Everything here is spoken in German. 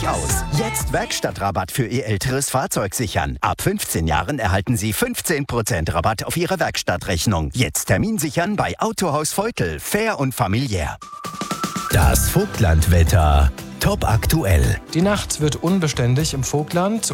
sich aus. Jetzt Werkstattrabatt für Ihr älteres Fahrzeug sichern. Ab 15 Jahren erhalten Sie 15% Rabatt auf Ihre Werkstattrechnung. Jetzt Termin sichern bei Autohaus Feutel. Fair und familiär. Das Vogtlandwetter. Top aktuell. Die Nacht wird unbeständig im Vogtland.